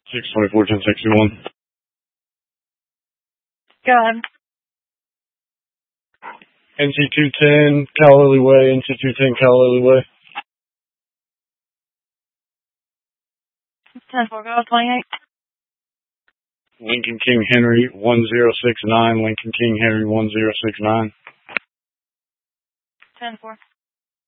624, 1061. Go ahead. NC210, Callaway Way, NC210, Callaway Way. 10-4, go 28. Lincoln King Henry 1069, Lincoln King Henry 1069. 10-4.